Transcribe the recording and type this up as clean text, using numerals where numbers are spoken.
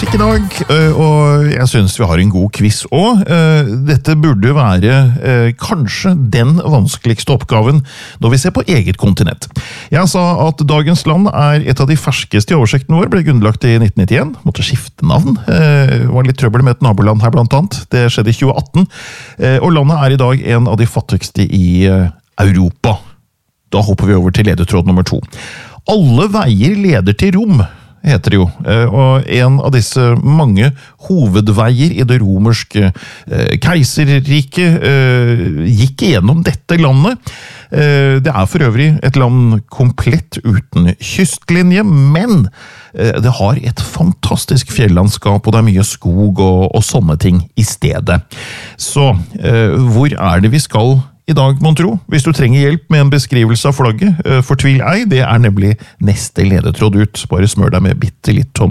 musikk i dag, og jeg synes vi har en god quiz også. Dette burde være kanskje den vanskeligste oppgaven når vi ser på eget kontinent. Jeg sa at dagens land et av de ferskeste i oversikten vår, ble grunnlagt i 1991, måtte skifte navn. Det var litt trøbbel med et naboland her blant annet. Det skjedde i 2018, og landet i dag en av de fattigste i Europa. Da hopper vi over til ledetråd nummer 2. Alle veier leder til Rom, heter det jo, og en av disse mange hovedveier i det romerske keiserriket gikk gjennom dette landet. Det for øvrig et land komplett uten kystlinje, men det har et fantastisk fjellandskap, og det mye skog og sånne ting i stedet. Så hvor det vi skal i dag, mon tro? Hvis du trenger hjelp med en beskrivelse av flagget, fortvil ei, det nemlig neste ledetråd ut. Bare smør deg med bitte litt